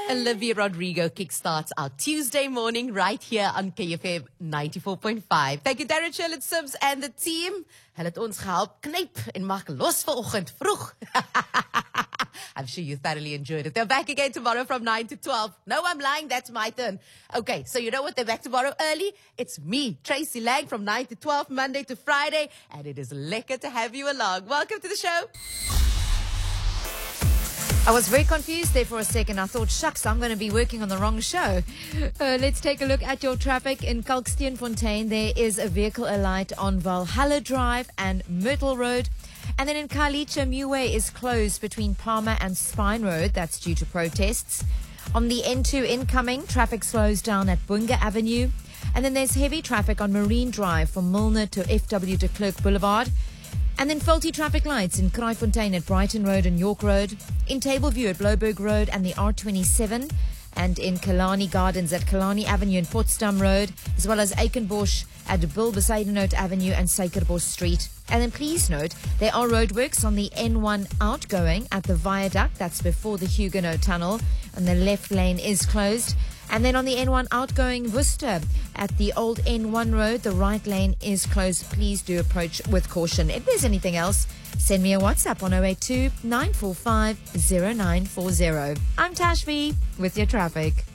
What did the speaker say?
Olivia Rodrigo kickstarts our Tuesday morning right here on KFM 94.5. Thank you Darren, Charlotte Sims and the team. Hulle het ons gehelp knyp en maak los vanoggend vroeg. I'm sure you thoroughly enjoyed it. They're back again tomorrow from 9 to 12. No, I'm lying. That's my turn. Okay, so you know what? They're back tomorrow early. It's me, Tracy Lang, from 9 to 12, Monday to Friday. And it is lekker to have you along. Welcome to the show. I was very confused there for a second. I thought, shucks, I'm going to be working on the wrong show. Let's take a look at your traffic. In Kalksteenfontein, there is a vehicle alight on Valhalla Drive and Myrtle Road. And then in Khayelitsha, Muway is closed between Palmer and Spine Road. That's due to protests. On the N2 incoming, traffic slows down at Bunga Avenue. And then there's heavy traffic on Marine Drive from Milner to FW de Klerk Boulevard. And then faulty traffic lights in Kraaifontein at Brighton Road and York Road, in Tableview at Blouberg Road and the R27, and in Kalani Gardens at Kalani Avenue and Potsdam Road, as well as Eikenbosch at Bilbesaidenhout Avenue and Suikerbos Street. And then please note, there are roadworks on the N1 outgoing at the viaduct, that's before the Huguenot Tunnel, and the left lane is closed. And then on the N1 outgoing Worcester at the old N1 road, the right lane is closed. Please do approach with caution. If there's anything else, send me a WhatsApp on 082 945 0940. I'm Tashvi with your traffic.